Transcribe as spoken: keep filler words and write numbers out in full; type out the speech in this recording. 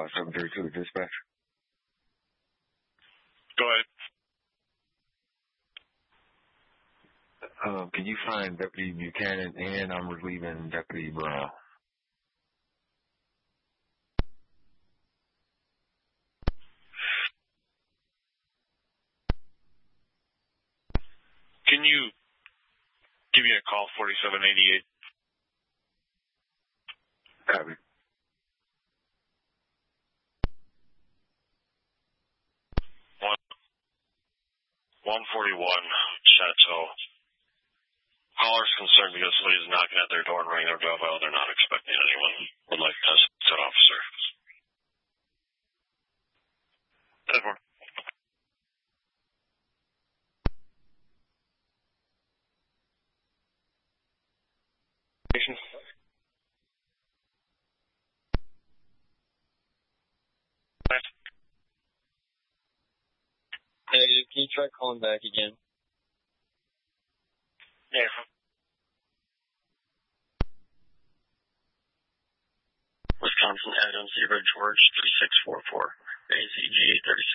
five seven three two to dispatch. Go ahead. Uh, can you find Deputy Buchanan, and I'm relieving Deputy Brown? Can you give me a call, forty-seven eighty-eight? Copy. One, one forty-one, Chateau. Caller's concerned because somebody's knocking at their door and ringing their doorbell. They're not expecting anyone. Would like to set officer. ten four. Negative. Can you try calling back again? Yeah. Wisconsin Adams, Zebra George, three six four four, A Z G thirty-six.